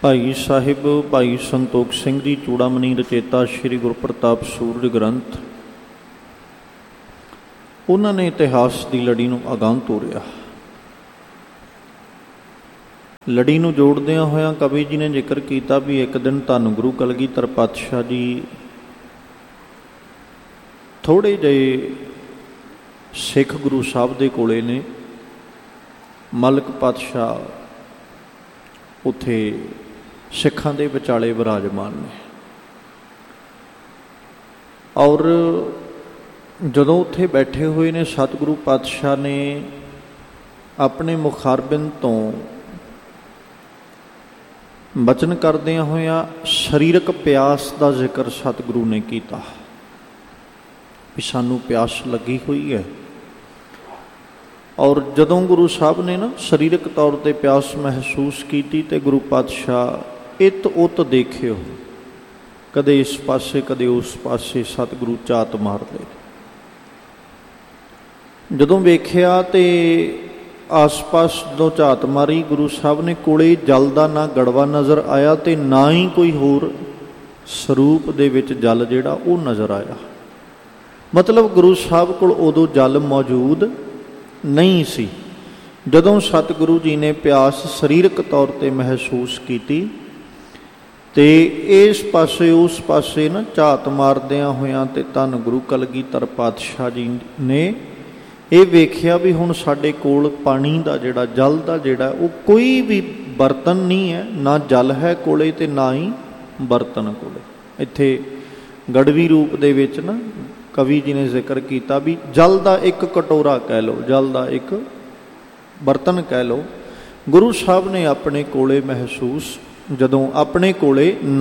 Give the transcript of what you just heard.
ਭਾਈ ਸਾਹਿਬ ਭਾਈ ਸੰਤੋਖ ਸਿੰਘ ਜੀ ਚੂੜਾਮਣੀ ਰਚੇਤਾ ਸ਼੍ਰੀ ਗੁਰਪ੍ਰਤਾਪ ਸੂਰਜ ਗ੍ਰੰਥ, ਉਹਨਾਂ ਨੇ ਇਤਿਹਾਸ ਦੀ ਲੜੀ ਨੂੰ ਅਗਾਂਹ ਤੋਰਿਆ। ਲੜੀ ਨੂੰ ਜੋੜਦਿਆਂ ਹੋਇਆਂ ਕਵੀ ਜੀ ਨੇ ਜ਼ਿਕਰ ਕੀਤਾ ਵੀ ਇੱਕ ਦਿਨ ਧੰਨ ਗੁਰੂ ਕਲਗੀਧਰ ਪਾਤਸ਼ਾਹ ਜੀ ਥੋੜ੍ਹੇ ਜਿਹੇ ਸਿੱਖ ਗੁਰੂ ਸਾਹਿਬ ਦੇ ਕੋਲੇ ਨੇ। ਮਲਕ ਪਾਤਸ਼ਾਹ ਉੱਥੇ ਸਿੱਖਾਂ ਦੇ ਵਿਚਾਲੇ ਵਿਰਾਜਮਾਨ ਨੇ, ਔਰ ਜਦੋਂ ਉੱਥੇ ਬੈਠੇ ਹੋਏ ਨੇ ਸਤਿਗੁਰੂ ਪਾਤਸ਼ਾਹ ਨੇ ਆਪਣੇ ਮੁਖਾਰਬਿੰਦ ਤੋਂ ਬਚਨ ਕਰਦਿਆਂ ਹੋਇਆਂ ਸਰੀਰਕ ਪਿਆਸ ਦਾ ਜ਼ਿਕਰ ਸਤਿਗੁਰੂ ਨੇ ਕੀਤਾ ਵੀ ਸਾਨੂੰ ਪਿਆਸ ਲੱਗੀ ਹੋਈ ਹੈ। ਔਰ ਜਦੋਂ ਗੁਰੂ ਸਾਹਿਬ ਨੇ ਨਾ ਸਰੀਰਕ ਤੌਰ 'ਤੇ ਪਿਆਸ ਮਹਿਸੂਸ ਕੀਤੀ ਤੇ ਗੁਰੂ ਪਾਤਸ਼ਾਹ ਇਤ ਉਤ ਦੇਖਿਓ, ਕਦੇ ਇਸ ਪਾਸੇ ਕਦੇ ਉਸ ਪਾਸੇ ਸਤਿਗੁਰੂ ਝਾਤ ਮਾਰਦੇ। ਜਦੋਂ ਵੇਖਿਆ ਤੇ ਆਸ-ਪਾਸ ਜਦੋਂ ਝਾਤ ਮਾਰੀ, ਗੁਰੂ ਸਾਹਿਬ ਨੇ ਕੋਲੇ ਜਲ ਦਾ ਨਾ ਗੜਵਾ ਨਜ਼ਰ ਆਇਆ ਤੇ ਨਾ ਹੀ ਕੋਈ ਹੋਰ ਸਰੂਪ ਦੇ ਵਿੱਚ ਜਲ ਜਿਹੜਾ ਉਹ ਨਜ਼ਰ ਆਇਆ। ਮਤਲਬ ਗੁਰੂ ਸਾਹਿਬ ਕੋਲ ਉਦੋਂ ਜਲ ਮੌਜੂਦ ਨਹੀਂ ਸੀ। ਜਦੋਂ ਸਤਿਗੁਰੂ ਜੀ ਨੇ ਪਿਆਸ ਸਰੀਰਕ ਤੌਰ 'ਤੇ ਮਹਿਸੂਸ ਕੀਤੀ ਤੇ ਇਸ ਪਾਸੇ ਉਸ ਪਾਸੇ ਨਾ ਝਾਤ ਮਾਰਦਿਆਂ ਹੋਇਆਂ ਤੇ ਧੰਨ ਗੁਰੂ ਕਲਗੀਧਰ ਪਾਤਸ਼ਾਹ ਜੀ ਨੇ ਇਹ ਵੇਖਿਆ ਵੀ ਹੁਣ ਸਾਡੇ ਕੋਲ ਪਾਣੀ ਦਾ ਜਿਹੜਾ ਜਲ ਦਾ ਜਿਹੜਾ ਉਹ ਕੋਈ ਵੀ ਬਰਤਨ ਨਹੀਂ ਹੈ, ਨਾ ਜਲ ਹੈ ਕੋਲੇ ਤੇ ਨਾ ਹੀ ਬਰਤਨ ਕੋਲੇ। ਇੱਥੇ ਗੜਵੀ ਰੂਪ ਦੇ ਵਿੱਚ ਨਾ ਕਵੀ ਜੀ ਨੇ ਜ਼ਿਕਰ ਕੀਤਾ ਵੀ ਜਲ ਦਾ ਇੱਕ ਕਟੋਰਾ ਕਹਿ ਲਓ, ਜਲ ਦਾ ਇੱਕ ਬਰਤਨ ਕਹਿ ਲਓ। ਗੁਰੂ ਸਾਹਿਬ ਨੇ ਆਪਣੇ ਕੋਲੇ ਮਹਿਸੂਸ ਜਦੋਂ ਆਪਣੇ ਕੋਲੇ